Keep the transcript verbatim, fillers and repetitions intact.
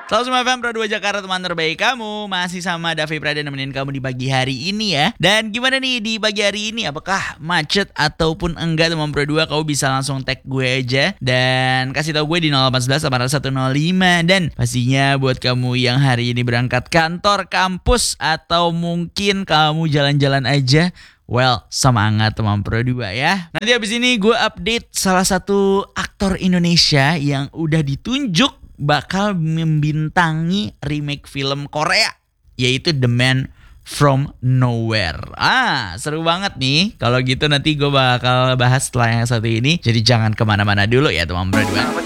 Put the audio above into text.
Selamat semua F M Pro dua Jakarta, teman terbaik kamu. Masih sama Davi Prada nemenin kamu di pagi hari ini ya. Dan gimana nih di pagi hari ini? Apakah macet ataupun enggak teman Pro dua? Kamu bisa langsung tag gue aja dan kasih tahu gue di nol delapan satu satu delapan satu nol lima. Dan pastinya buat kamu yang hari ini berangkat kantor, kampus, atau mungkin kamu jalan-jalan aja, well, semangat teman Pro dua ya. Nanti habis ini gue update salah satu aktor Indonesia yang udah ditunjuk bakal membintangi remake film Korea, yaitu The Man From Nowhere. Ah, seru banget nih. Kalau gitu nanti gue bakal bahas setelah yang satu ini. Jadi jangan kemana-mana dulu ya teman Pro dua.